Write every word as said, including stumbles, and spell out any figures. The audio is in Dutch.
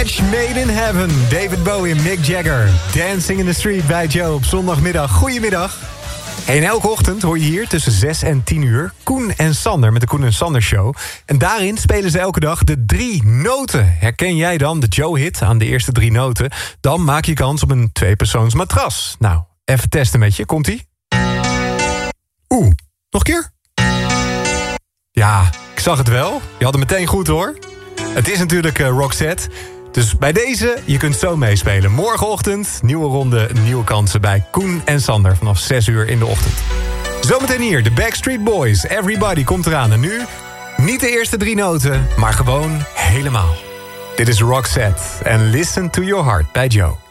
Match made in heaven. David Bowie en Mick Jagger. Dancing in the street bij Joe op zondagmiddag. Goedemiddag. En elke ochtend hoor je hier tussen zes en tien uur... Koen en Sander met de Koen en Sander Show. En daarin spelen ze elke dag de drie noten. Herken jij dan de Joe-hit aan de eerste drie noten? Dan maak je kans op een tweepersoons matras. Nou, even testen met je. Komt-ie? Oeh, nog een keer? Ja, ik zag het wel. Je had het meteen goed, hoor. Het is natuurlijk uh, Roxette. Dus bij deze, je kunt zo meespelen. Morgenochtend, nieuwe ronde, nieuwe kansen bij Koen en Sander. Vanaf zes uur in de ochtend. Zometeen hier, de Backstreet Boys. Everybody komt eraan. En nu, niet de eerste drie noten, maar gewoon helemaal. Dit is Roxette en Listen to Your Heart bij Joe.